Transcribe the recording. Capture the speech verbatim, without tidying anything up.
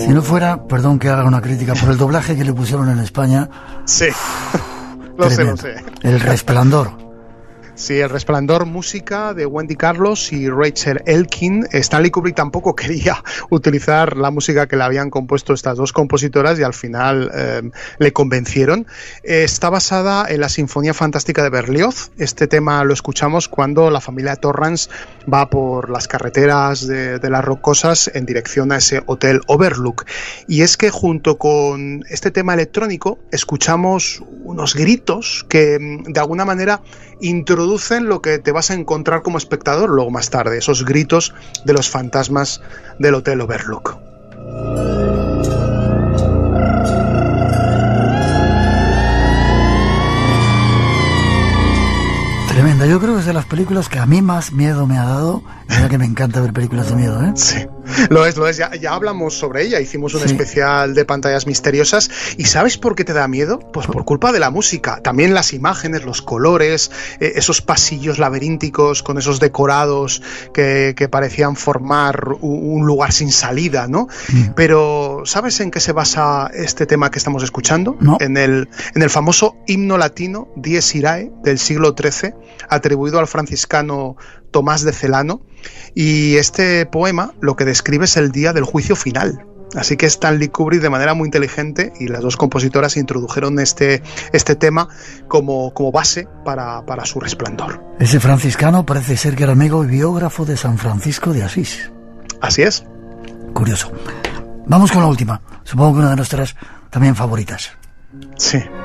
Si no fuera, perdón que haga una crítica, por el doblaje que le pusieron en España. Sí, lo sé, lo sé. El Resplandor. Sí, El Resplandor, música de Wendy Carlos y Rachel Elkin. Stanley Kubrick tampoco quería utilizar la música que le habían compuesto estas dos compositoras y al final eh, le convencieron. Eh, está basada en la Sinfonía Fantástica de Berlioz. Este tema lo escuchamos cuando la familia Torrance va por las carreteras de, de las Rocosas en dirección a ese hotel Overlook. Y es que junto con este tema electrónico escuchamos unos gritos que de alguna manera introducen lo que te vas a encontrar como espectador luego más tarde, esos gritos de los fantasmas del Hotel Overlook. Tremenda, yo creo que es de las películas que a mí más miedo me ha dado. Mira que me encanta ver películas de miedo, ¿eh? Sí, lo es, lo es. Ya, ya hablamos sobre ella, hicimos un sí. especial de pantallas misteriosas. ¿Y sabes por qué te da miedo? Pues por culpa de la música. También las imágenes, los colores, eh, esos pasillos laberínticos con esos decorados que, que parecían formar un, un lugar sin salida, ¿no? Mm. Pero ¿sabes en qué se basa este tema que estamos escuchando? No. En el, en el famoso himno latino Dies Irae del siglo trece, atribuido al franciscano Tomás de Celano, y este poema lo que describe es el día del juicio final. Así que Stanley Kubrick, de manera muy inteligente, y las dos compositoras introdujeron este, este tema como, como base para, para su Resplandor. Ese franciscano parece ser que era amigo y biógrafo de San Francisco de Asís. Así es. Curioso. Vamos con la última, supongo que una de nuestras también favoritas. Sí.